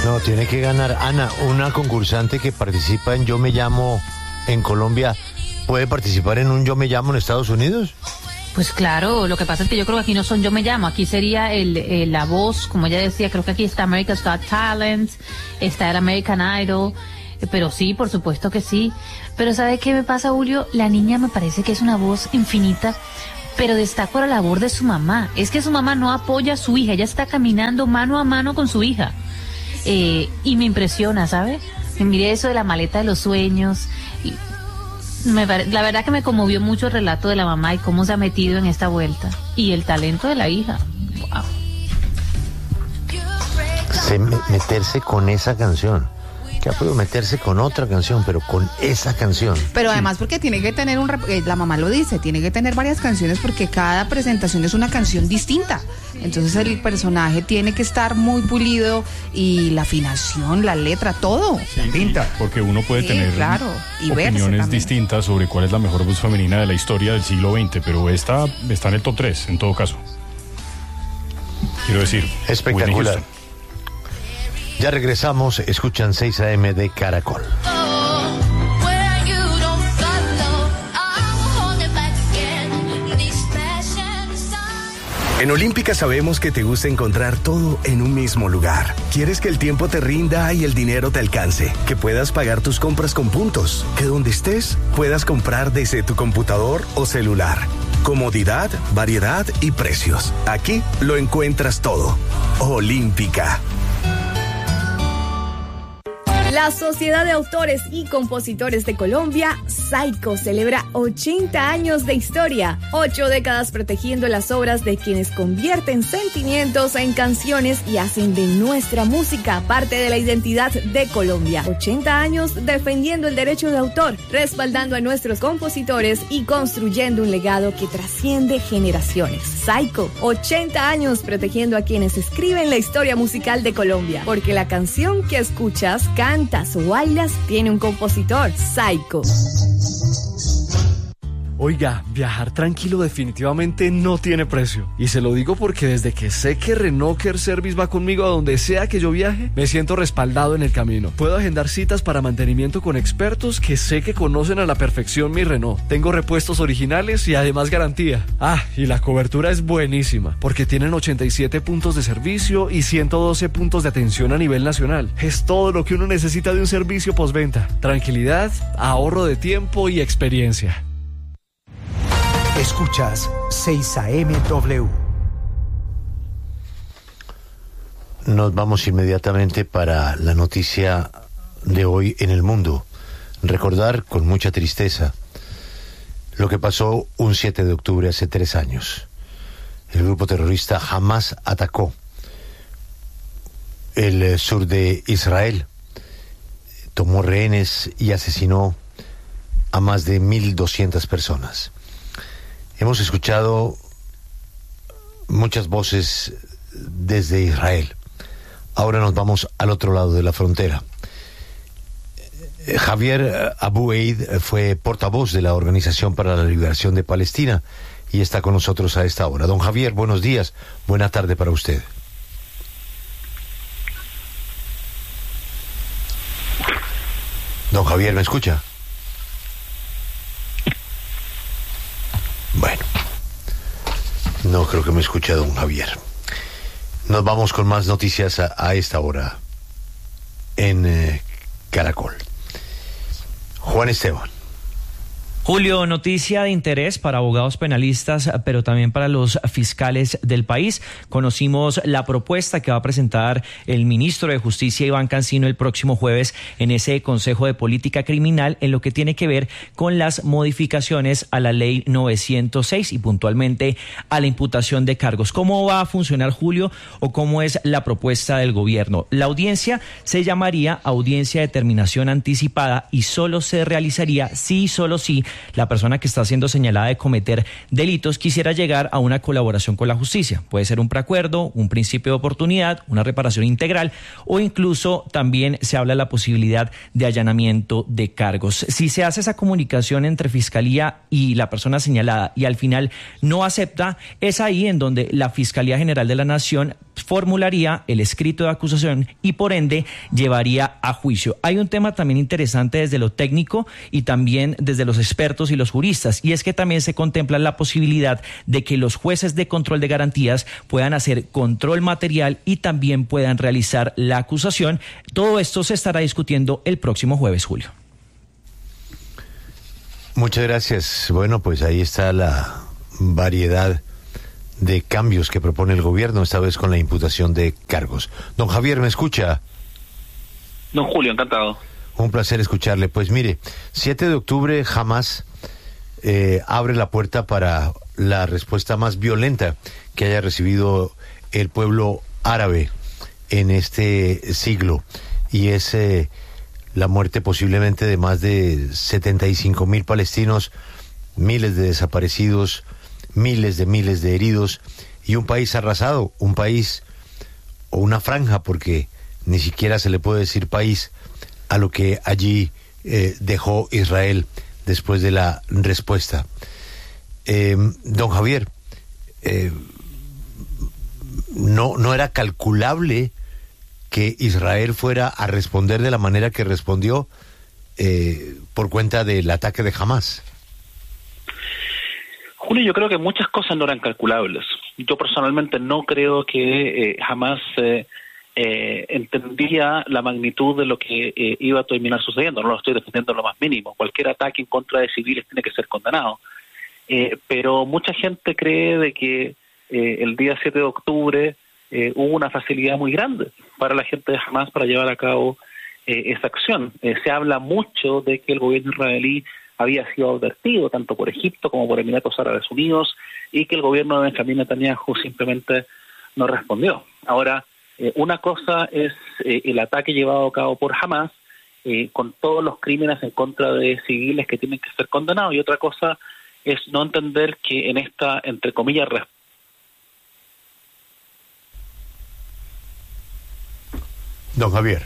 No, tiene que ganar. Ana, una concursante que participa en Yo Me Llamo en Colombia, ¿puede participar en un Yo Me Llamo en Estados Unidos? Pues claro, lo que pasa es que yo creo que aquí no son Yo Me Llamo, aquí sería la voz, como ella decía, creo que aquí está America's Got Talent, está el American Idol, pero sí, por supuesto que sí. Pero ¿sabe qué me pasa, Julio? La niña me parece que es una voz infinita, pero destaco la labor de su mamá. Es que su mamá no apoya a su hija, ella está caminando mano a mano con su hija. Y me impresiona, ¿sabe? Miré eso de la maleta de los sueños. Y la verdad que me conmovió mucho el relato de la mamá y cómo se ha metido en esta vuelta. Y el talento de la hija. Wow. Meterse con esa canción. Que ha podido meterse con otra canción, pero con esa canción. Pero además porque tiene que tener la mamá lo dice, tiene que tener varias canciones porque cada presentación es una canción distinta. Entonces el personaje tiene que estar muy pulido y la afinación, la letra, todo. Distinta, porque uno puede tener opiniones distintas sobre cuál es la mejor voz femenina de la historia del siglo XX, pero esta está en el top 3, en todo caso. Quiero decir, espectacular. Ya regresamos, escuchan 6 AM de Caracol. En Olímpica sabemos que te gusta encontrar todo en un mismo lugar. Quieres que el tiempo te rinda y el dinero te alcance, que puedas pagar tus compras con puntos, que donde estés puedas comprar desde tu computador o celular. Comodidad, variedad y precios. Aquí lo encuentras todo. Olímpica. La Sociedad de Autores y Compositores de Colombia, SAICO, celebra 80 años de historia, 8 décadas protegiendo las obras de quienes convierten sentimientos en canciones y hacen de nuestra música parte de la identidad de Colombia. 80 años defendiendo el derecho de autor, respaldando a nuestros compositores y construyendo un legado que trasciende generaciones. SAICO, 80 años protegiendo a quienes escriben la historia musical de Colombia, porque la canción que escuchas, cantas o bailas tiene un compositor. SAICO. Oiga, viajar tranquilo definitivamente no tiene precio. Y se lo digo porque desde que sé que Renault Care Service va conmigo a donde sea que yo viaje, me siento respaldado en el camino. Puedo agendar citas para mantenimiento con expertos que sé que conocen a la perfección mi Renault. Tengo repuestos originales y además garantía. Ah, y la cobertura es buenísima, porque tienen 87 puntos de servicio y 112 puntos de atención a nivel nacional. Es todo lo que uno necesita de un servicio postventa. Tranquilidad, ahorro de tiempo y experiencia. Escuchas 6 AMW. Nos vamos inmediatamente para la noticia de hoy en el mundo. Recordar con mucha tristeza lo que pasó un 7 de octubre hace 3 años. El grupo terrorista Hamas atacó el sur de Israel, tomó rehenes y asesinó a más de 1.200 personas. Hemos escuchado muchas voces desde Israel. Ahora nos vamos al otro lado de la frontera. Javier Abu Eid fue portavoz de la Organización para la Liberación de Palestina y está con nosotros a esta hora. Don Javier, buenos días, buena tarde para usted. Don Javier, ¿me escucha? Bueno, no creo que me escuche don Javier. Nos vamos con más noticias a esta hora en Caracol. Juan Esteban. Julio, noticia de interés para abogados penalistas, pero también para los fiscales del país. Conocimos la propuesta que va a presentar el ministro de Justicia, Iván Cancino, el próximo jueves en ese Consejo de Política Criminal en lo que tiene que ver con las modificaciones a la Ley 906 y puntualmente a la imputación de cargos. ¿Cómo va a funcionar, Julio, o cómo es la propuesta del gobierno? La audiencia se llamaría audiencia de determinación anticipada y solo se realizaría si y solo si la persona que está siendo señalada de cometer delitos quisiera llegar a una colaboración con la justicia. Puede ser un preacuerdo, un principio de oportunidad, una reparación integral o incluso también se habla de la posibilidad de allanamiento de cargos. Si se hace esa comunicación entre Fiscalía y la persona señalada y al final no acepta, es ahí en donde la Fiscalía General de la Nación formularía el escrito de acusación y por ende llevaría a juicio. Hay un tema también interesante desde lo técnico y también desde los expertos y los juristas, y es que también se contempla la posibilidad de que los jueces de control de garantías puedan hacer control material y también puedan realizar la acusación. Todo esto se estará discutiendo el próximo jueves, Julio. Muchas gracias. Bueno, pues ahí está la variedad de cambios que propone el gobierno, esta vez con la imputación de cargos. Don Javier, ¿me escucha? Don Julio, encantado. Un placer escucharle. Pues mire, 7 de octubre jamás abre la puerta para la respuesta más violenta que haya recibido el pueblo árabe en este siglo, y es la muerte posiblemente de más de 75,000 palestinos, miles de desaparecidos, miles de heridos y un país arrasado, un país o una franja, porque ni siquiera se le puede decir país a lo que allí dejó Israel después de la respuesta. Don Javier, no era calculable que Israel fuera a responder de la manera que respondió por cuenta del ataque de Hamás. Julio, yo creo que muchas cosas no eran calculables. Yo personalmente no creo que Hamás entendía la magnitud de lo que iba a terminar sucediendo. No lo estoy defendiendo en lo más mínimo. Cualquier ataque en contra de civiles tiene que ser condenado. Pero mucha gente cree de que el día 7 de octubre hubo una facilidad muy grande para la gente de Hamás para llevar a cabo esa acción. Se habla mucho de que el gobierno israelí había sido advertido tanto por Egipto como por Emiratos Árabes Unidos y que el gobierno de Benjamín Netanyahu simplemente no respondió. Ahora, una cosa es el ataque llevado a cabo por Hamás con todos los crímenes en contra de civiles que tienen que ser condenados, y otra cosa es no entender que en esta, entre comillas, Don Javier.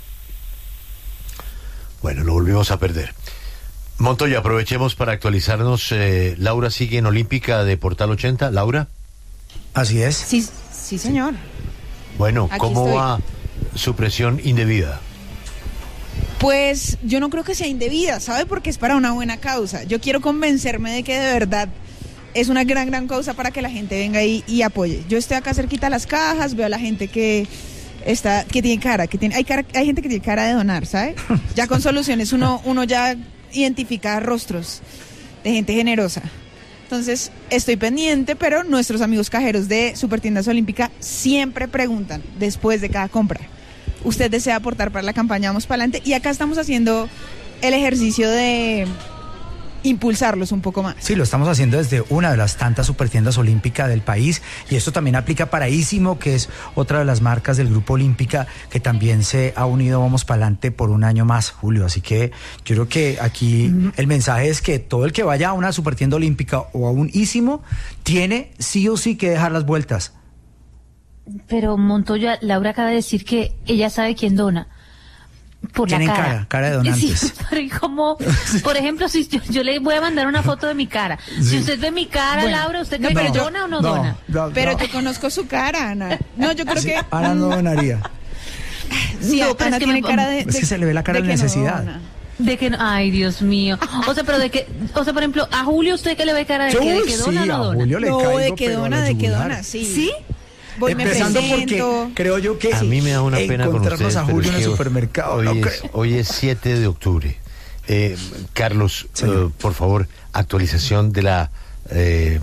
Bueno, lo volvimos a perder. Montoya, aprovechemos para actualizarnos. Laura sigue en Olímpica de Portal 80. ¿Laura? Así es. Sí, señor. Bueno, ¿cómo va su presión indebida? Pues yo no creo que sea indebida, ¿sabe? Porque es para una buena causa. Yo quiero convencerme de que de verdad es una gran causa para que la gente venga y apoye. Yo estoy acá cerquita a las cajas, veo a la gente que tiene cara, hay gente que tiene cara de donar, ¿sabe? Ya con soluciones uno ya identifica rostros de gente generosa. Entonces, estoy pendiente, pero nuestros amigos cajeros de Supertiendas Olímpica siempre preguntan después de cada compra: ¿usted desea aportar para la campaña Vamos Pa'lante? Y acá estamos haciendo el ejercicio de impulsarlos un poco más. Sí, lo estamos haciendo desde una de las tantas supertiendas Olímpica del país, y esto también aplica para Ísimo, que es otra de las marcas del Grupo Olímpica, que también se ha unido a Vamos Pa'lante por un año más, Julio. Así que yo creo que aquí el mensaje es que todo el que vaya a una supertienda Olímpica o a un Ísimo tiene sí o sí que dejar las vueltas. Pero Montoya, Laura acaba de decir que ella sabe quién dona. Por Tienen la cara. cara de donantes. Sí, pero como, por ejemplo, si yo le voy a mandar una foto de mi cara. Sí. Si usted ve mi cara, bueno, Laura, ¿usted cree que dona o no dona? Pero yo conozco su cara, Ana. No, yo creo que Ana no donaría. Sí, no, Ana tiene cara de es que se le ve la cara de necesidad. No de que no, ay, Dios mío. O sea, pero de que, o sea, por ejemplo, a Julio, ¿usted qué le ve cara de que dona o no dona? Julio le no, de que dona, sí. ¿Sí? Empezando porque creo yo que a mí me da una pena con ustedes, a Julio en el supermercado. Hoy es 7 de octubre. Carlos, por favor, actualización de la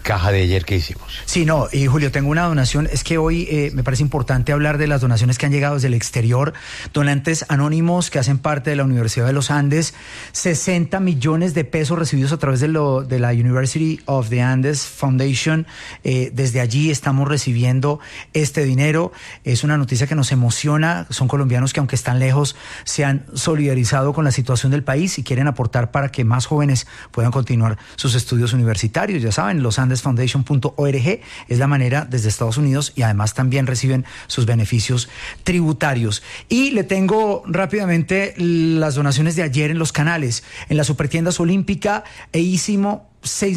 caja de ayer que hicimos. Sí, no, y Julio, tengo una donación. Es que hoy me parece importante hablar de las donaciones que han llegado desde el exterior. Donantes anónimos que hacen parte de la Universidad de los Andes. 60 millones de pesos recibidos a través de la University of the Andes Foundation. Desde allí estamos recibiendo este dinero. Es una noticia que nos emociona. Son colombianos que, aunque están lejos, se han solidarizado con la situación del país y quieren aportar para que más jóvenes puedan continuar sus estudios universitarios. Ya saben, losandesfoundation.org es la manera desde Estados Unidos, y además también reciben sus beneficios tributarios. Y le tengo rápidamente las donaciones de ayer en los canales. En las supertiendas Olímpica e Ísimo,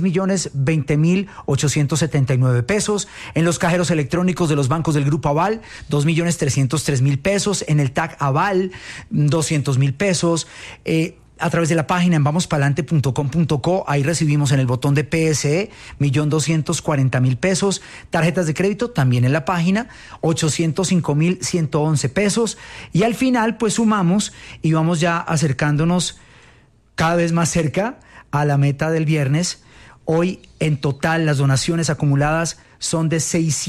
6.020.879 pesos. En los cajeros electrónicos de los bancos del Grupo Aval, 2.303.000 pesos. En el TAC Aval, 200.000 pesos. A través de la página en vamospalante.com.co, ahí recibimos en el botón de PSE 1.240.000 pesos. Tarjetas de crédito también en la página, 805.111 pesos. Y al final pues sumamos y vamos ya acercándonos cada vez más cerca a la meta del viernes. Hoy en total las donaciones acumuladas son de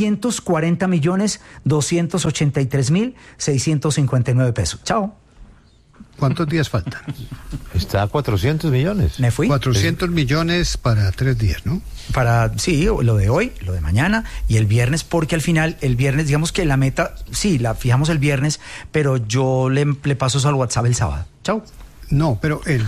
640.283.659 pesos. Chao. ¿Cuántos días faltan? Está a 400 millones. Me fui. 400 millones para 3 días, ¿no? Sí, lo de hoy, lo de mañana y el viernes, porque al final, el viernes, digamos que la meta, sí, la fijamos el viernes, pero yo le paso eso al WhatsApp el sábado. Chao. No, pero el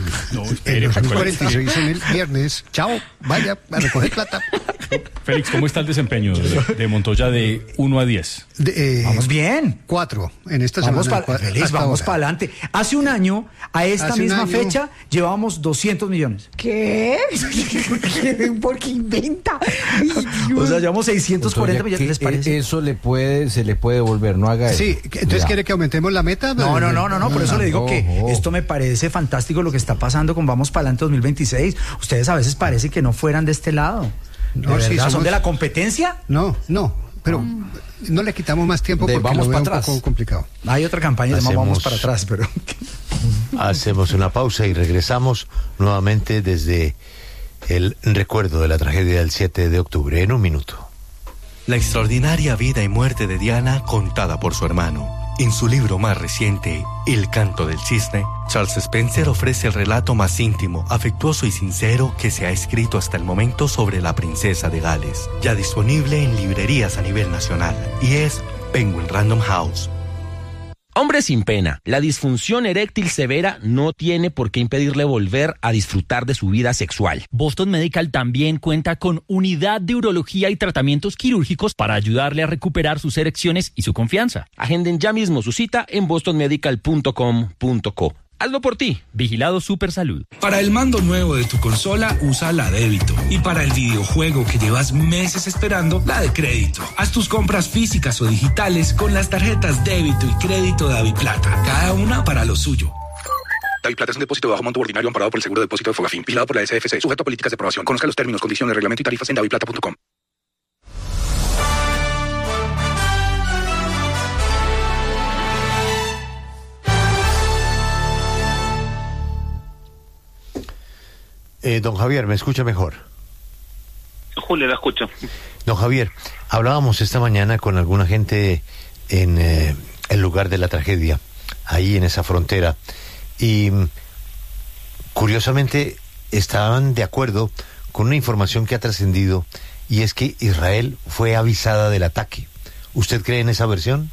46 en el viernes. Chao, vaya a recoger plata. Félix, ¿cómo está el desempeño de Montoya de 1 a 10? Vamos bien. 4 en esta semana. Félix, vamos para adelante. Hace un año, a esta misma fecha, llevábamos 200 millones. ¿Qué? ¿Por qué inventa? O sea, llevamos 640 millones, ¿les parece? Eso se le puede devolver, no haga eso. Sí, entonces ¿quiere que aumentemos la meta? No, por eso le digo que esto me parece fantástico lo que está pasando con Vamos Pa'lante 2026. Ustedes a veces parece que no fueran de este lado. No, sí, ¿Son de la competencia? No, pero no le quitamos más tiempo porque vamos lo veo para un poco complicado. Hay otra campaña de Vamos para atrás, pero... Hacemos una pausa y regresamos nuevamente desde el recuerdo de la tragedia del 7 de octubre en un minuto. La extraordinaria vida y muerte de Diana contada por su hermano. En su libro más reciente, El canto del cisne, Charles Spencer ofrece el relato más íntimo, afectuoso y sincero que se ha escrito hasta el momento sobre la princesa de Gales. Ya disponible en librerías a nivel nacional. Y es Penguin Random House. Hombre sin pena, la disfunción eréctil severa no tiene por qué impedirle volver a disfrutar de su vida sexual. Boston Medical también cuenta con unidad de urología y tratamientos quirúrgicos para ayudarle a recuperar sus erecciones y su confianza. Agenden ya mismo su cita en bostonmedical.com.co. Hazlo por ti. Vigilado Supersalud. Para el mando nuevo de tu consola, usa la débito. Y para el videojuego que llevas meses esperando, la de crédito. Haz tus compras físicas o digitales con las tarjetas débito y crédito de DaviPlata. Cada una para lo suyo. DaviPlata es un depósito de bajo monto ordinario amparado por el seguro de depósito de Fogafín, vigilado por la SFC, sujeto a políticas de aprobación. Conozca los términos, condiciones, reglamento y tarifas en daviplata.com. Don Javier, ¿me escucha mejor? Julio, la escucho. Don Javier, hablábamos esta mañana con alguna gente en el lugar de la tragedia, ahí en esa frontera, y curiosamente estaban de acuerdo con una información que ha trascendido, y es que Israel fue avisada del ataque. ¿Usted cree en esa versión?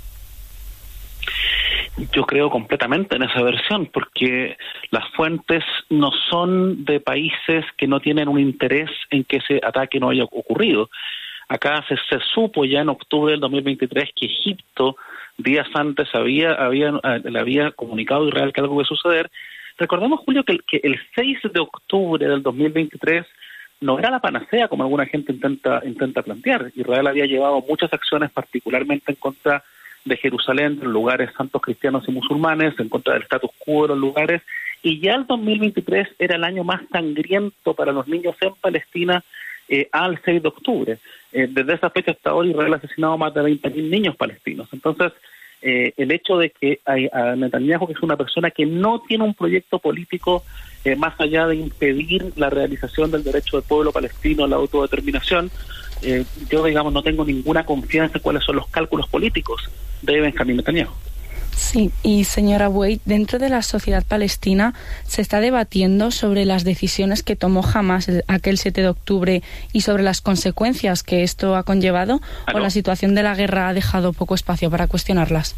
Yo creo completamente en esa versión, porque las fuentes no son de países que no tienen un interés en que ese ataque no haya ocurrido. Acá se supo ya en octubre del 2023 que Egipto días antes le había comunicado a Israel que algo iba a suceder. Recordemos, Julio, que el 6 de octubre del 2023 no era la panacea como alguna gente intenta plantear. Israel había llevado muchas acciones, particularmente en contra de Jerusalén, de los lugares santos cristianos y musulmanes, en contra del status quo de los lugares, y ya el 2023 era el año más sangriento para los niños en Palestina al 6 de octubre. Desde esa fecha hasta ahora Israel ha asesinado más de 20.000 niños palestinos. Entonces, el hecho de que a Netanyahu, que es una persona que no tiene un proyecto político más allá de impedir la realización del derecho del pueblo palestino a la autodeterminación, yo, digamos, no tengo ninguna confianza en cuáles son los cálculos políticos de Benjamín Netanyahu. Sí, y señora Buey, dentro de la sociedad palestina se está debatiendo sobre las decisiones que tomó Hamás aquel 7 de octubre y sobre las consecuencias que esto ha conllevado, ¿o la situación de la guerra ha dejado poco espacio para cuestionarlas?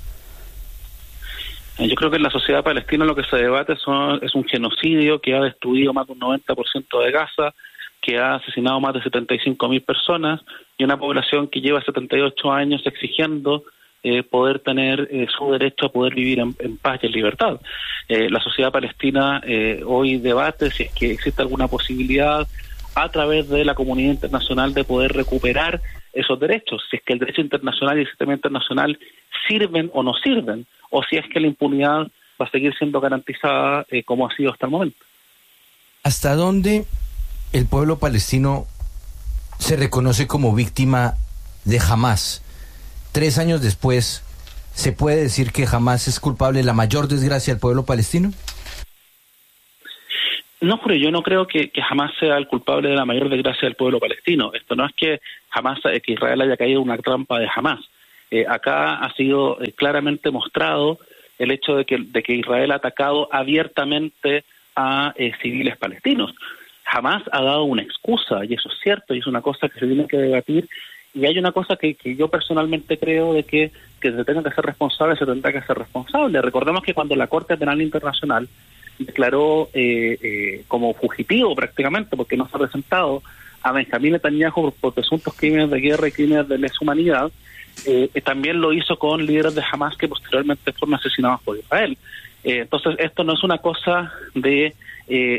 Yo creo que en la sociedad palestina lo que se debate es un genocidio que ha destruido más de un 90% de Gaza, que ha asesinado más de 75.000 personas y una población que lleva 78 años exigiendo poder tener su derecho a poder vivir en paz y en libertad. La sociedad palestina hoy debate si es que existe alguna posibilidad a través de la comunidad internacional de poder recuperar esos derechos, si es que el derecho internacional y el sistema internacional sirven o no sirven, o si es que la impunidad va a seguir siendo garantizada como ha sido hasta el momento. ¿Hasta dónde el pueblo palestino se reconoce como víctima de Hamás? 3 años después, ¿se puede decir que Hamás es culpable de la mayor desgracia del pueblo palestino? No, pero yo no creo que Hamás sea el culpable de la mayor desgracia del pueblo palestino. Esto no es que Israel haya caído en una trampa de Hamás. Acá ha sido claramente mostrado el hecho de que Israel ha atacado abiertamente a civiles palestinos. Hamás ha dado una excusa, y eso es cierto, y es una cosa que se tiene que debatir. Y hay una cosa que yo personalmente creo de que se tenga que ser responsable, se tendrá que ser responsable. Recordemos que cuando la Corte Penal Internacional declaró como fugitivo prácticamente, porque no se ha presentado a Benjamín Netanyahu por presuntos crímenes de guerra y crímenes de lesa humanidad, también lo hizo con líderes de Hamás que posteriormente fueron asesinados por Israel. Entonces esto no es una cosa de